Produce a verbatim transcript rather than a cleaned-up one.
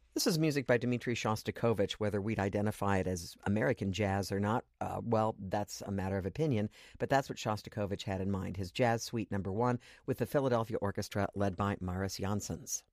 This is music by Dmitri Shostakovich. Whether we'd identify it as American jazz or not, uh, well, that's a matter of opinion, but that's what Shostakovich had in mind. His Jazz Suite Number One with the Philadelphia Orchestra led by Maris Janssens.